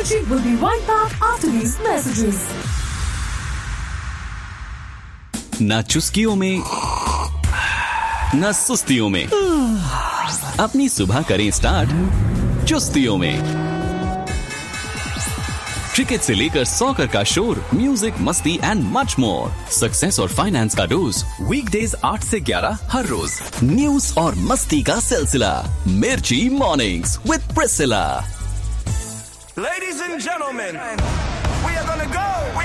Mirchi will be right back after these messages. ना चुस्कियों में ना सुस्तियों में, अपनी सुबह करें स्टार्ट चुस्तियों में। क्रिकेट से लेकर सॉकर का शोर, म्यूजिक, मस्ती एंड मच मोर। सक्सेस और फाइनेंस का डोज, वीकडेज 8 से 11 हर रोज। न्यूज और मस्ती का सिलसिला, मिर्ची mornings with Priscilla. Ladies and gentlemen, we are gonna go